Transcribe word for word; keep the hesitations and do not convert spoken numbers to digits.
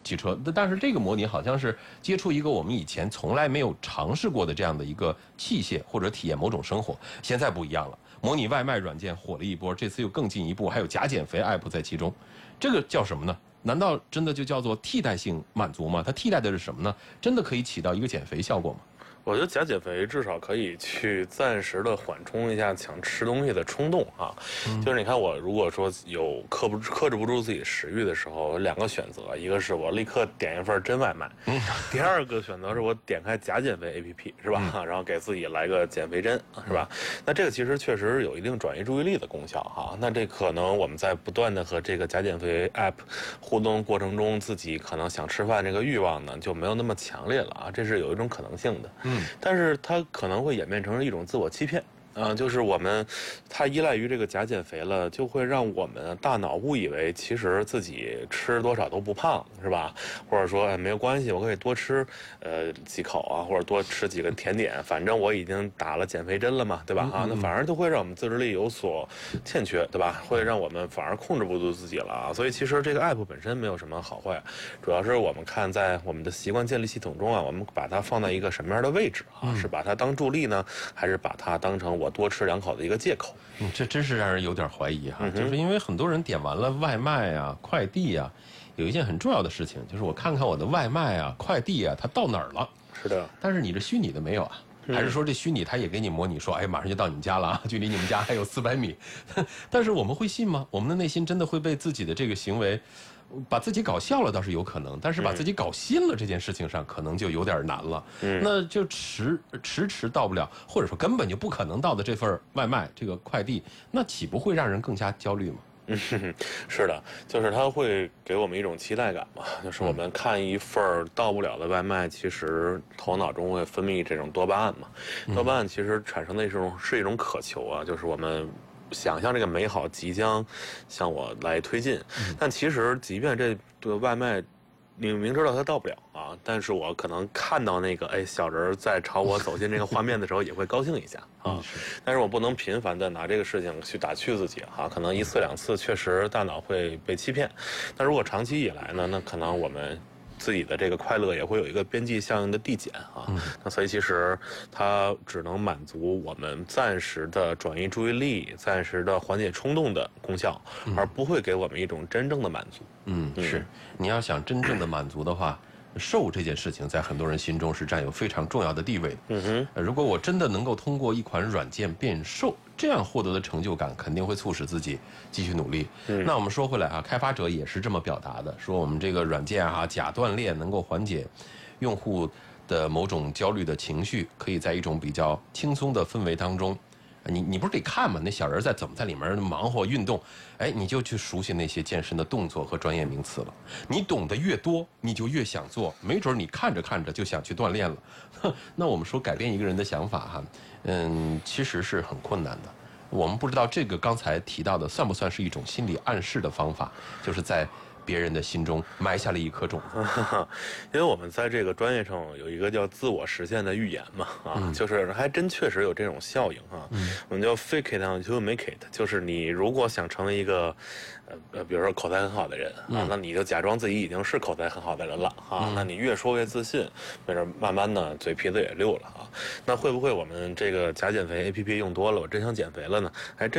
骑车，但是这个模拟好像是接触一个我们以前从来没有尝试过的这样的一个器械，或者体验某种生活。现在不一样了，模拟外卖软件火了一波，这次又更进一步，还有假减肥 app 在其中，这个叫什么呢？难道真的就叫做替代性满足吗？它替代的是什么呢？真的可以起到一个减肥效果吗？ 我觉得假减肥至少可以去暂时的缓冲一下想吃东西的冲动啊。嗯、就是你看我如果说有克不克制不住自己食欲的时候，有两个选择，一个是我立刻点一份真外卖，嗯、第二个选择是我点开假减肥 A P P 是吧？嗯、然后给自己来个减肥针是吧？嗯、那这个其实确实有一定转移注意力的功效哈。那这可能我们在不断的和这个假减肥 App 互动过程中，自己可能想吃饭这个欲望呢就没有那么强烈了啊，这是有一种可能性的。嗯。但是它可能会演变成一种自我欺骗，啊、呃，就是我们它依赖于这个假减肥了，就会让我们大脑误以为其实自己吃多少都不胖，是吧？或者说哎没有关系，我可以多吃呃几口啊，或者多吃几个甜点，反正我已经打了减肥针了嘛，对吧？啊，那反而就会让我们自制力有所欠缺，对吧？会让我们反而控制不住自己了啊。所以其实这个 app 本身没有什么好坏，主要是我们看在我们的习惯建立系统中啊，我们把它放在一个什么样的位置啊？是把它当助力呢，还是把它当成我多吃两口的一个借口？ 嗯，这真是让人有点怀疑哈。嗯、就是因为很多人点完了外卖啊、快递啊，有一件很重要的事情，就是我看看我的外卖啊、快递啊，它到哪儿了？ 是的。但是你这虚拟的没有啊？还是说这虚拟它也给你模拟说，哎，马上就到你们家了，距离你们家还有四百米？但是我们会信吗？我们的内心真的会被自己的这个行为？把自己搞笑了倒是有可能，但是把自己搞心了这件事情上可能就有点难了。嗯，那就迟迟迟到不了，或者说根本就不可能到的这份外卖这个快递，那岂不会让人更加焦虑吗？ 嗯，是的，就是它会给我们一种期待感嘛，就是我们看一份到不了的外卖，其实头脑中会分泌这种多巴胺嘛，多巴胺其实产生的一种是一种渴求啊，就是我们想象这个美好即将向我来推进，但其实即便这个外卖你明知道它到不了啊，但是我可能看到那个哎小人在朝我走进这个画面的时候也会高兴一下啊，但是我不能频繁的拿这个事情去打趣自己啊，可能一次两次确实大脑会被欺骗，但如果长期以来呢，那可能我们自己的这个快乐也会有一个边际效应的递减啊，嗯、那所以其实它只能满足我们暂时的转移注意力、暂时的缓解冲动的功效，嗯、而不会给我们一种真正的满足。 嗯，是，你要想真正的满足的话，瘦这件事情在很多人心中是占有非常重要的地位的。嗯哼，如果我真的能够通过一款软件变瘦，这样获得的成就感肯定会促使自己继续努力。嗯、那我们说回来啊，开发者也是这么表达的，说我们这个软件啊，假锻炼能够缓解用户的某种焦虑的情绪，可以在一种比较轻松的氛围当中。你你不是得看吗？那小人在怎么在里面忙活运动，哎，你就去熟悉那些健身的动作和专业名词了。你懂得越多，你就越想做，没准你看着看着就想去锻炼了。那我们说改变一个人的想法哈，嗯，其实是很困难的。我们不知道这个刚才提到的算不算是一种心理暗示的方法，就是在别人的心中埋下了一颗种子。 因为我们在这个专业上有一个叫自我实现的预言嘛，啊，嗯、就是还真确实有这种效应啊。嗯、我们叫 fake it until make it， 就是你如果想成为一个呃呃，比如说口才很好的人啊，嗯、那你就假装自己已经是口才很好的人了啊。嗯、那你越说越自信，没准慢慢的嘴皮子也溜了啊。那会不会我们这个假减肥 A P P 用多了，我真想减肥了呢？还真。